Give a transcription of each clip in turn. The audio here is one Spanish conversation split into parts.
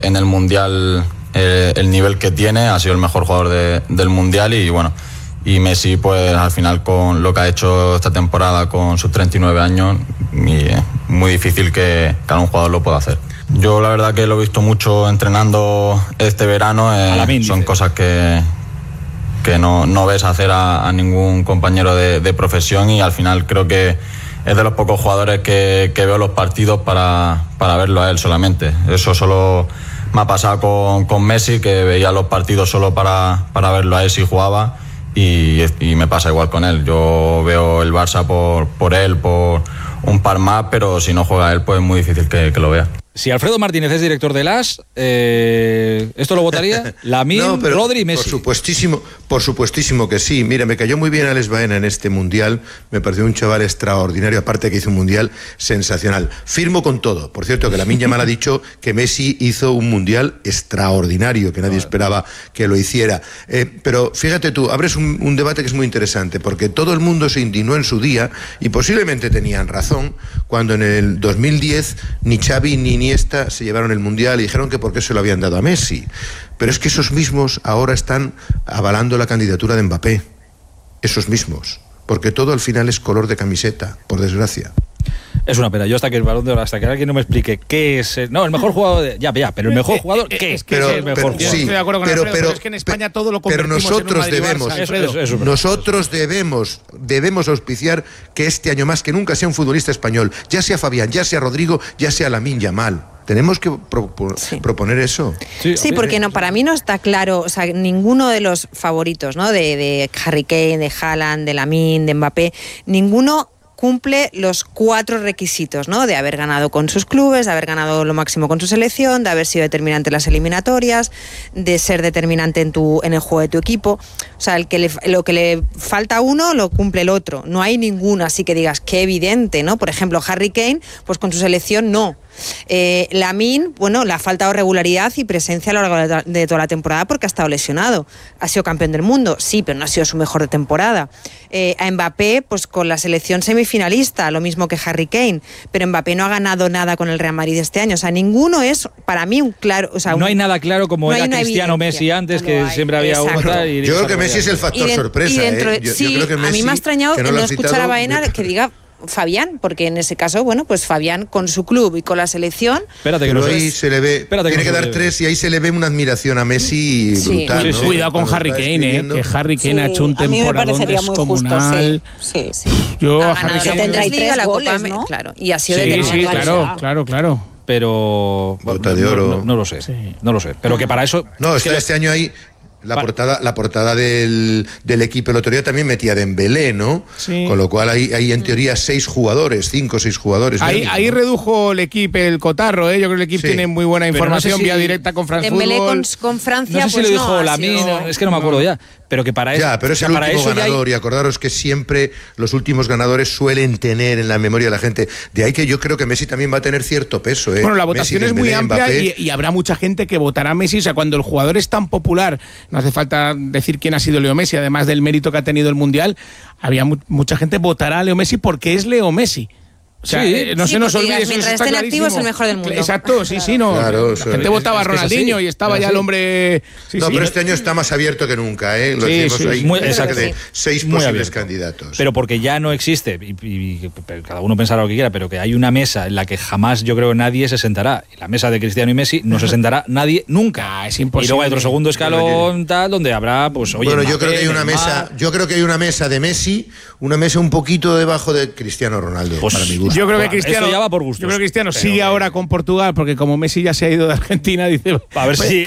En el Mundial, el nivel que tiene, ha sido el mejor jugador del Mundial y bueno, y Messi pues al final con lo que ha hecho esta temporada con sus 39 años, muy difícil que un jugador lo pueda hacer. Yo la verdad que lo he visto mucho entrenando este verano, son cosas que no ves hacer a ningún compañero de profesión y al final creo que es de los pocos jugadores que veo los partidos para verlo a él solamente. Eso solo me ha pasado con Messi, que veía los partidos solo para verlo a él si jugaba y me pasa igual con él. Yo veo el Barça por él, por un par más, pero si no juega él pues es muy difícil que lo vea. Si Alfredo Martínez es director del AS, ¿esto lo votaría? Lamine, no, Rodri y Messi. Por supuestísimo que sí. Mira, me cayó muy bien Alex Baena en este Mundial. Me pareció un chaval extraordinario, aparte que hizo un Mundial sensacional. Firmo con todo. Por cierto, que Lamine Yamal ha dicho que Messi hizo un Mundial extraordinario, que nadie esperaba que lo hiciera. Pero fíjate tú, abres un debate que es muy interesante, porque todo el mundo se indignó en su día, y posiblemente tenían razón, cuando en el 2010 ni Xavi ni Iniesta se llevaron el Mundial y dijeron que por qué se lo habían dado a Messi. Pero es que esos mismos ahora están avalando la candidatura de Mbappé. Esos mismos. Porque todo al final es color de camiseta, por desgracia. Es una pena. Yo hasta que el Balón de Oro, hasta que alguien no me explique qué es... No, el mejor jugador... Ya, pero el mejor jugador, ¿qué es? ¿Qué es el mejor jugador? Sí, estoy de acuerdo con Alfredo, pero es que en España todo lo convertimos nosotros debemos auspiciar que este año más que nunca sea un futbolista español, ya sea Fabián, ya sea Rodrigo, ya sea Lamine Yamal. Tenemos que proponer eso. Sí, porque no, para mí no está claro, o sea, ninguno de los favoritos, ¿no? De Harry Kane, de Haaland, de Lamine, de Mbappé, ninguno cumple los 4 requisitos, ¿no? De haber ganado con sus clubes, de haber ganado lo máximo con su selección, de haber sido determinante en las eliminatorias, de ser determinante en el juego de tu equipo. O sea, lo que le falta a uno lo cumple el otro. No hay ninguno así que digas qué evidente, ¿no? Por ejemplo, Harry Kane, pues con su selección no. Lamine, bueno, le ha faltado regularidad y presencia a lo largo de toda la temporada porque ha estado lesionado. Ha sido campeón del mundo, sí, pero no ha sido su mejor temporada. A Mbappé, pues con la selección semifinalista, lo mismo que Harry Kane, pero Mbappé no ha ganado nada con el Real Madrid este año. O sea, ninguno es para mí un claro... O sea, no hay nada claro como era Cristiano Messi antes, que siempre había otra. Yo creo que Messi es el factor sorpresa. Yo creo que Messi, a mí me ha extrañado que no escuchar a Baena que diga Fabián, porque en ese caso, bueno, pues Fabián con su club y con la selección. Espérate que ahí se le ve, tiene que dar 3 y ahí se le ve una admiración a Messi brutal. ¿no? Cuidado con Harry Kane, que Harry Kane ha hecho un temporadón descomunal. Sí. Yo a Harry Kane 33 la goles, ¿no? Claro, y ha sido determinante. Claro. Pero Bota de oro. No lo sé. No lo sé. Pero que para eso. No, este año hay. La portada del equipo el otro día también metía Dembélé, ¿no? Sí. Con lo cual hay en teoría 5 o 6 jugadores. Ahí redujo el equipo el cotarro, ¿eh? Yo creo que el equipo tiene muy buena información, vía directa con France Dembélé Football. Con Francia, no sé si lo dijo Lamine, es que no me acuerdo ya. Pero que para eso... Ya, pero es el último ganador y acordaros que siempre los últimos ganadores suelen tener en la memoria de la gente. De ahí que yo creo que Messi también va a tener cierto peso, ¿eh? Bueno, la votación Messi, es muy amplia Mbappé, y habrá mucha gente que votará a Messi. O sea, cuando el jugador es tan popular, no hace falta decir quién ha sido Leo Messi, además del mérito que ha tenido el Mundial, había mucha gente votará a Leo Messi porque es Leo Messi. O sea, no se nos olvide, eso mientras esté activo es el mejor del mundo. Exacto, no. Claro, la gente votaba a Ronaldinho y estaba ya el hombre... pero este año está más abierto que nunca, ¿eh? Lo decimos ahí, de 6 posibles candidatos. Pero porque ya no existe, y cada uno pensará lo que quiera, pero que hay una mesa en la que jamás, yo creo, nadie se sentará. La mesa de Cristiano y Messi no se sentará nadie nunca. Es imposible. Y luego hay otro segundo escalón tal, donde habrá, pues, oye... Bueno, yo creo que hay una mesa de Messi, una mesa un poquito debajo de Cristiano Ronaldo, pues, para mi gusto. Yo creo que Cristiano, ya va por gustos. Yo creo que Cristiano sigue ahora con Portugal, porque como Messi ya se ha ido de Argentina, dice... A ver si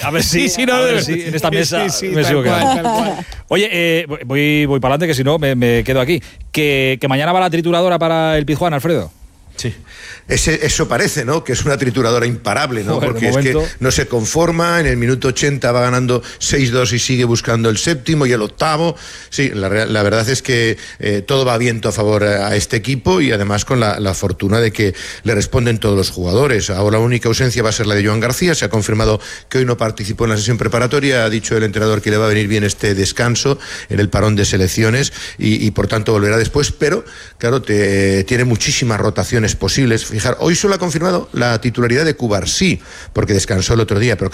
en esta mesa me sigo quedando. Oye, voy para adelante, que si no me quedo aquí. Que mañana va la trituradora para el Pizjuán, Alfredo. Sí. Eso parece, ¿no? Que es una trituradora imparable, ¿no? Joder, porque es que no se conforma, en el minuto 80 va ganando 6-2 y sigue buscando el séptimo y el octavo. Sí, la verdad es que todo va viento a favor a este equipo y además con la fortuna de que le responden todos los jugadores. Ahora la única ausencia va a ser la de Joan García. Se ha confirmado que hoy no participó en la sesión preparatoria. Ha dicho el entrenador que le va a venir bien este descanso en el parón de selecciones y por tanto volverá después. Pero, claro, tiene muchísima rotación opciones posibles. Fijar, hoy solo ha confirmado la titularidad de Cubarsí, porque descansó el otro día, pero